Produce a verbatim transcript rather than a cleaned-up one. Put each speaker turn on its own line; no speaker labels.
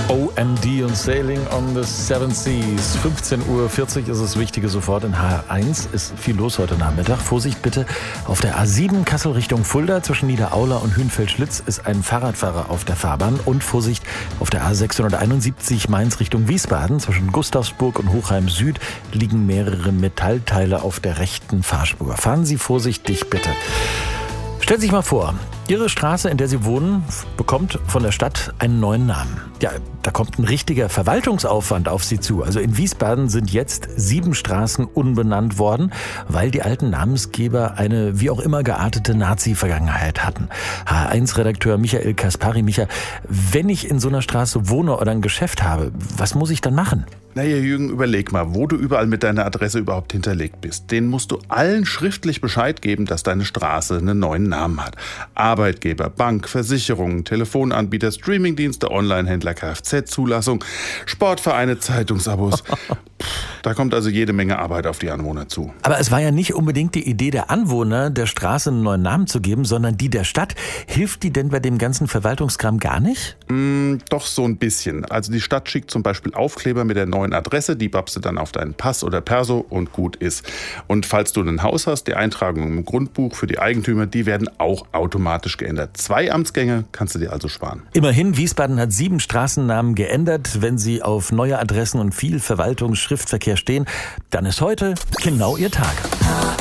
O M D und Sailing on the Seven Seas. fünfzehn Uhr vierzig ist es, Wichtige sofort in H eins. Ist viel los heute Nachmittag. Vorsicht bitte auf der A sieben Kassel Richtung Fulda. Zwischen Niederaula und Hünfeld-Schlitz ist ein Fahrradfahrer auf der Fahrbahn. Und Vorsicht auf der A sechshunderteinundsiebzig Mainz Richtung Wiesbaden. Zwischen Gustavsburg und Hochheim Süd liegen mehrere Metallteile auf der rechten Fahrspur. Fahren Sie vorsichtig bitte. Stellen Sie sich mal vor, Ihre Straße, in der Sie wohnen, bekommt von der Stadt einen neuen Namen. Ja, da kommt ein richtiger Verwaltungsaufwand auf Sie zu. Also in Wiesbaden sind jetzt sieben Straßen unbenannt worden, weil die alten Namensgeber eine wie auch immer geartete Nazi-Vergangenheit hatten. H eins Redakteur Michael Kaspari. Micha, wenn ich in so einer Straße wohne oder ein Geschäft habe, was muss ich dann machen?
Naja, Jürgen, überleg mal, wo du überall mit deiner Adresse überhaupt hinterlegt bist. Denen musst du allen schriftlich Bescheid geben, dass deine Straße einen neuen Namen hat. Arbeitgeber, Bank, Versicherungen, Telefonanbieter, Streamingdienste, Onlinehändler, Kfz-Zulassung, Sportvereine, Zeitungsabos. Da kommt also jede Menge Arbeit auf die Anwohner zu.
Aber es war ja nicht unbedingt die Idee der Anwohner, der Straße einen neuen Namen zu geben, sondern die der Stadt. Hilft die denn bei dem ganzen Verwaltungskram gar nicht?
Mm, doch so ein bisschen. Also die Stadt schickt zum Beispiel Aufkleber mit der neuen Adresse, die babst du dann auf deinen Pass oder Perso und gut ist. Und falls du ein Haus hast, die Eintragungen im Grundbuch für die Eigentümer, die werden auch automatisch geändert. Zwei Amtsgänge kannst du dir also sparen.
Immerhin, Wiesbaden hat sieben Straßennamen geändert. Wenn sie auf neue Adressen und viel Verwaltungsschriftverkehr stehen, dann ist heute genau Ihr Tag.